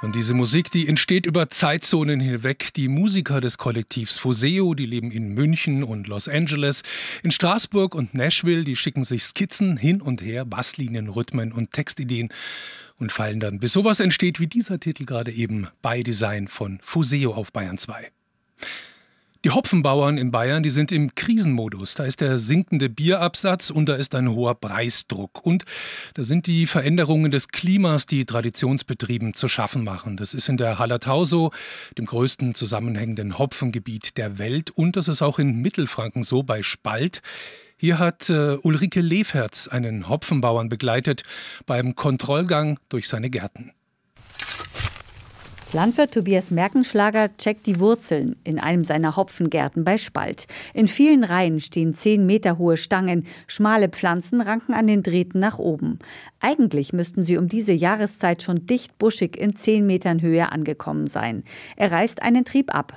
Und diese Musik, die entsteht über Zeitzonen hinweg. Die Musiker des Kollektivs Fuseo, die leben in München und Los Angeles. In Straßburg und Nashville, die schicken sich Skizzen hin und her, Basslinien, Rhythmen und Textideen und fallen dann, bis sowas entsteht wie dieser Titel gerade eben, By Design von Fuseo auf Bayern 2. Die Hopfenbauern in Bayern, die sind im Krisenmodus. Da ist der sinkende Bierabsatz und da ist ein hoher Preisdruck. Und da sind die Veränderungen des Klimas, die Traditionsbetrieben zu schaffen machen. Das ist in der Hallertau so, dem größten zusammenhängenden Hopfengebiet der Welt. Und das ist auch in Mittelfranken so, bei Spalt. Hier hat Ulrike Leferz einen Hopfenbauern begleitet beim Kontrollgang durch seine Gärten. Landwirt Tobias Merkenschlager checkt die Wurzeln in einem seiner Hopfengärten bei Spalt. In vielen Reihen stehen 10 Meter hohe Stangen. Schmale Pflanzen ranken an den Drähten nach oben. Eigentlich müssten sie um diese Jahreszeit schon dicht buschig in 10 Metern Höhe angekommen sein. Er reißt einen Trieb ab.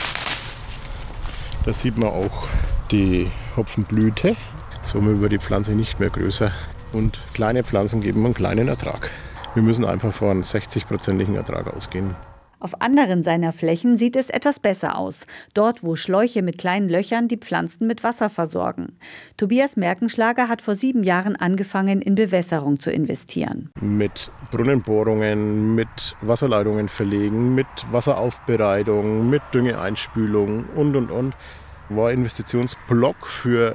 Da sieht man auch die Hopfenblüte. Somit wird die Pflanze nicht mehr größer. Und kleine Pflanzen geben einen kleinen Ertrag. Wir müssen einfach von einem 60-prozentigen Ertrag ausgehen. Auf anderen seiner Flächen sieht es etwas besser aus. Dort, wo Schläuche mit kleinen Löchern die Pflanzen mit Wasser versorgen. Tobias Merkenschlager hat vor 7 Jahren angefangen, in Bewässerung zu investieren. Mit Brunnenbohrungen, mit Wasserleitungen verlegen, mit Wasseraufbereitung, mit Düngeeinspülung und. War Investitionsblock für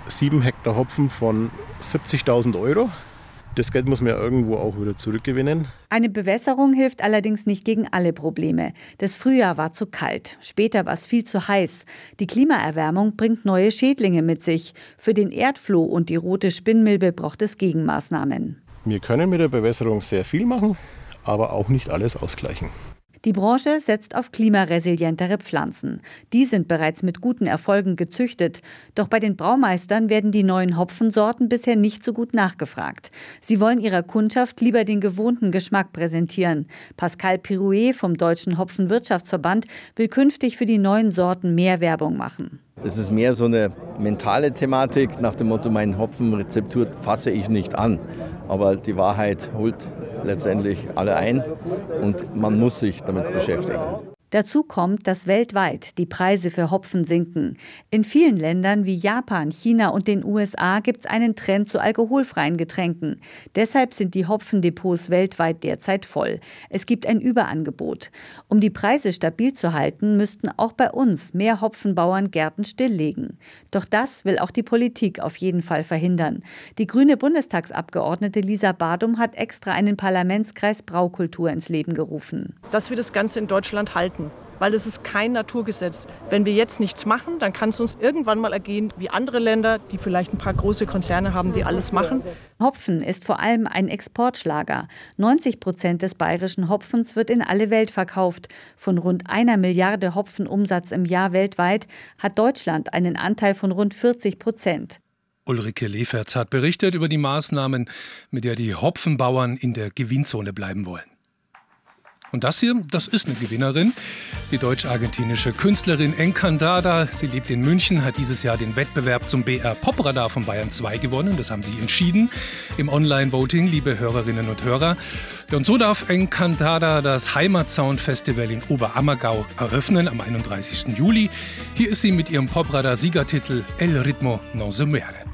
7 Hektar Hopfen von 70.000 €. Das Geld muss man ja irgendwo auch wieder zurückgewinnen. Eine Bewässerung hilft allerdings nicht gegen alle Probleme. Das Frühjahr war zu kalt, später war es viel zu heiß. Die Klimaerwärmung bringt neue Schädlinge mit sich. Für den Erdfloh und die rote Spinnmilbe braucht es Gegenmaßnahmen. Wir können mit der Bewässerung sehr viel machen, aber auch nicht alles ausgleichen. Die Branche setzt auf klimaresilientere Pflanzen. Die sind bereits mit guten Erfolgen gezüchtet. Doch bei den Braumeistern werden die neuen Hopfensorten bisher nicht so gut nachgefragt. Sie wollen ihrer Kundschaft lieber den gewohnten Geschmack präsentieren. Pascal Pirouet vom Deutschen Hopfenwirtschaftsverband will künftig für die neuen Sorten mehr Werbung machen. Das ist mehr so eine mentale Thematik nach dem Motto, meine Hopfenrezeptur fasse ich nicht an. Aber die Wahrheit holt letztendlich alle ein und man muss sich damit beschäftigen. Dazu kommt, dass weltweit die Preise für Hopfen sinken. In vielen Ländern wie Japan, China und den USA gibt es einen Trend zu alkoholfreien Getränken. Deshalb sind die Hopfendepots weltweit derzeit voll. Es gibt ein Überangebot. Um die Preise stabil zu halten, müssten auch bei uns mehr Hopfenbauern Gärten stilllegen. Doch das will auch die Politik auf jeden Fall verhindern. Die grüne Bundestagsabgeordnete Lisa Badum hat extra einen Parlamentskreis Braukultur ins Leben gerufen. Dass wir das Ganze in Deutschland halten. Weil es ist kein Naturgesetz. Wenn wir jetzt nichts machen, dann kann es uns irgendwann mal ergehen wie andere Länder, die vielleicht ein paar große Konzerne haben, die alles machen. Hopfen ist vor allem ein Exportschlager. 90% des bayerischen Hopfens wird in alle Welt verkauft. Von rund 1 Milliarde Hopfenumsatz im Jahr weltweit hat Deutschland einen Anteil von rund 40%. Ulrike Leferz hat berichtet über die Maßnahmen, mit der die Hopfenbauern in der Gewinnzone bleiben wollen. Und das hier, das ist eine Gewinnerin, die deutsch-argentinische Künstlerin Encantada. Sie lebt in München, hat dieses Jahr den Wettbewerb zum BR Popradar von Bayern 2 gewonnen. Das haben sie entschieden im Online-Voting, liebe Hörerinnen und Hörer. Und so darf Encantada das Heimatsound-Festival in Oberammergau eröffnen am 31. Juli. Hier ist sie mit ihrem Popradar-Siegertitel El ritmo no se muere.